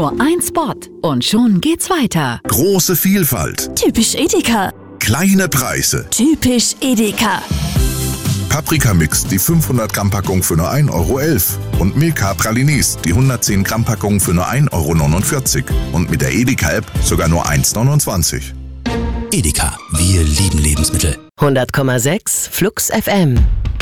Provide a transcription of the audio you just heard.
Nur ein Spot und schon geht's weiter. Große Vielfalt. Typisch Edeka. Kleine Preise. Typisch Edeka. Paprikamix, die 500 Gramm Packung für nur 1,11 € und Milka Pralinis, die 110 Gramm Packung für nur 1,49 € und mit der Edeka-App sogar nur 1,29 €. Edeka, wir lieben Lebensmittel. 100,6 Flux FM.